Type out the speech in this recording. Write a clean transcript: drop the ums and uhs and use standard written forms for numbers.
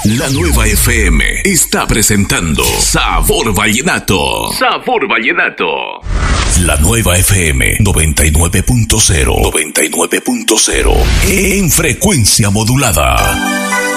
La Nueva FM está presentando Sabor Vallenato. Sabor Vallenato. La Nueva FM 99.0. En frecuencia modulada.